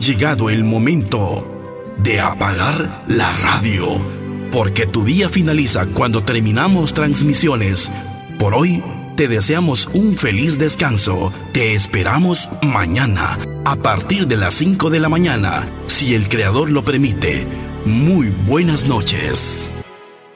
llegado el momento de apagar la radio, porque tu día finaliza cuando terminamos transmisiones. Por hoy te deseamos un feliz descanso. Te esperamos mañana a partir de las 5 de la mañana, si el Creador lo permite. Muy buenas noches.